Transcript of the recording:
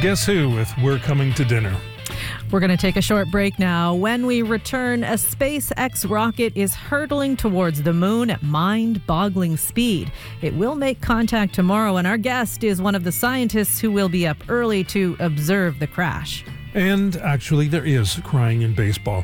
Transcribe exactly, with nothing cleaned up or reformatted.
Guess Who with We're Coming to Dinner. We're going to take a short break now. When we return, a SpaceX rocket is hurtling towards the moon at mind-boggling speed. It will make contact tomorrow, and our guest is one of the scientists who will be up early to observe the crash. And actually, there is crying in baseball.